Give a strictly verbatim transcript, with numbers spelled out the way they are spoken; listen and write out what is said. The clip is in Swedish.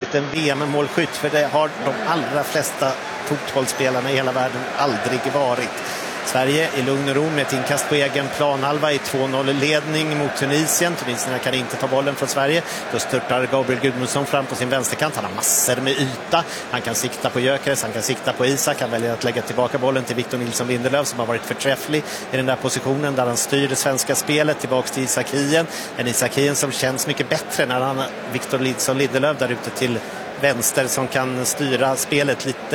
varit en V M-målskytt, för det har de allra flesta fotbollsspelarna i hela världen aldrig varit. Sverige i lugn och ro med ett inkast på egen planhalva i två noll-ledning mot Tunisien. Tunisierna kan inte ta bollen från Sverige. Då störtar Gabriel Gudmundsson fram på sin vänsterkant. Han har massor med yta. Han kan sikta på Gyökeres, han kan sikta på Isak. Han väljer att lägga tillbaka bollen till Victor Nilsson Lindelöf, som har varit förträfflig i den där positionen där han styr det svenska spelet tillbaka till Isak Hien. En Isak Hien som känns mycket bättre när han har Victor Nilsson Lindelöf där ute till vänster som kan styra spelet lite